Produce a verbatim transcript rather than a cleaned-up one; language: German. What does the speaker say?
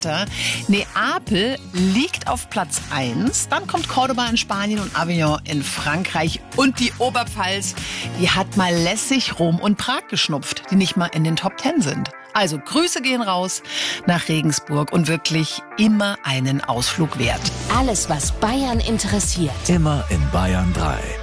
Neapel liegt auf Platz eins, dann kommt Cordoba in Spanien und Avignon in Frankreich. Und die Oberpfalz, die hat mal lässig Rom und Prag geschnupft, die nicht mal in den Top Ten sind. Also Grüße gehen raus nach Regensburg und wirklich immer einen Ausflug wert. Alles, was Bayern interessiert. Immer in Bayern drei.